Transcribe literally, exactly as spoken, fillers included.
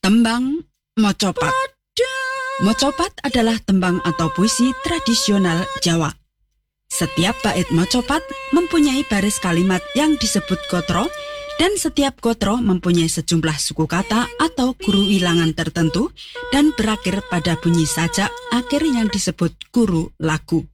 Tembang Mocopat. Mocopat adalah tembang atau puisi tradisional Jawa. Setiap bait mocopat mempunyai baris kalimat yang disebut gotro, dan setiap gotro mempunyai sejumlah suku kata atau guru wilangan tertentu dan berakhir pada bunyi sajak akhir yang disebut guru lagu.